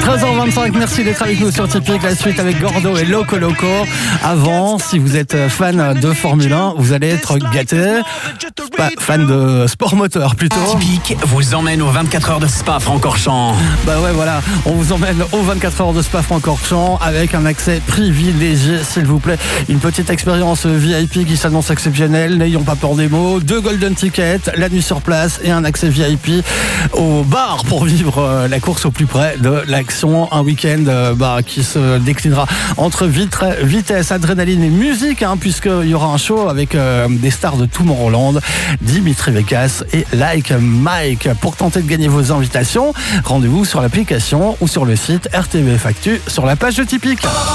13h25, merci d'être avec nous sur Tipeee. La suite avec Gordo et Loco Loco. Avant, si vous êtes fan de Formule 1, vous allez être gâté. Pas fan de sport moteur plutôt. Tipeee vous emmène aux 24 heures de Spa-Francorchamps. Bah ouais, voilà, on vous emmène aux 24 heures de Spa-Francorchamps avec un accès privilégié, s'il vous plaît. Une petite expérience VIP qui s'annonce exceptionnelle. N'ayons pas peur des mots. 2 golden tickets, la nuit sur place et un accès VIP au bar pour vivre la course au plus près de l'action. Un week-end qui se déclinera entre vitesse, adrénaline et musique, puisqu'il y aura un show avec des stars de Tomorrowland, Dimitri Vegas et Like Mike. Pour tenter de gagner vos invitations, rendez-vous sur l'application ou sur le site RTBF Actu sur la page de Tipeee.